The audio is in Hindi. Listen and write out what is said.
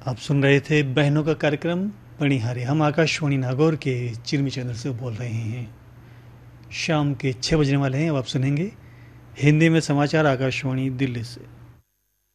आप सुन रहे थे बहनों का कार्यक्रम पणिहारे। हम आकाशवाणी नागौर के चिरमी चैनल से बोल रहे हैं। शाम के 6 बजने वाले हैं। अब आप सुनेंगे हिंदी में समाचार आकाशवाणी दिल्ली से।